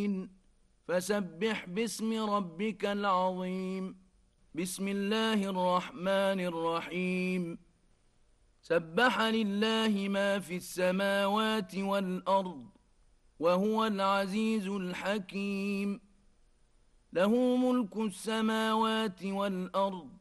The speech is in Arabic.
فسبح باسم ربك العظيم. بسم الله الرحمن الرحيم. سبح لله ما في السماوات والأرض وهو العزيز الحكيم. له ملك السماوات والأرض